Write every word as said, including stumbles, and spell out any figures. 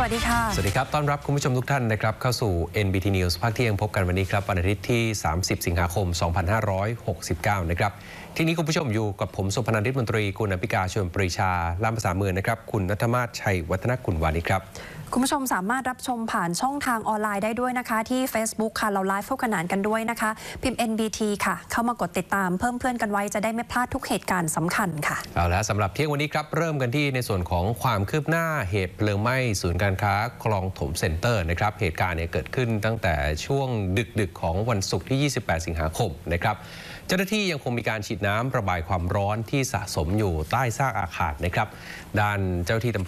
วัสดีค่ะสวัสดีครับต้อนรับคุณผู้ชมทุกท่านนะครับเข้าสู่ เอ็น บี ที News ภาคเที่ยงพบกันวันนี้ครับวันอาทิตย์ที่สามสิบสิงหาคมสองพันห้าร้อยหกสิบเก้านะครับที่นี้คุณผู้ชมอยู่กับผมสุพนันท์มนตรีกุลอภิกาชวนปรีชาล่ามภาษามือนะครับคุณณัฐมาศชัยวัฒนกุลวานิชครับคุณผู้ชมสามารถรับชมผ่านช่องทางออนไลน์ได้ด้วยนะคะที่ Facebook ค่ะเราไลฟ์คู่ขนานกันด้วยนะคะพิมพ์ เอ็น บี ที ค่ะเข้ามากดติดตามเพิ่มเพื่อนกันไว้จะได้ไม่พลาดทุกเหตุการณ์สำคัญค่ะเอาละสำหรับเที่ยงวันนี้ครับเริ่มกันที่ในส่วนของความคืบหน้าเหตุเพลิงไหม้ศูนย์การค้าคลองถมเซ็นเตอร์นะครับเหตุการณ์เนี่ยเกิดขึ้นตั้งแต่ช่วงดึกๆของวันศุกร์ที่ยี่สิบแปดสิงหาคมนะครับเจ้าหน้าที่ยังคงมีการฉีดน้ำระบายความร้อนที่สะสมอยู่ใต้ซากอาคารนะครับด้านเจ้าที่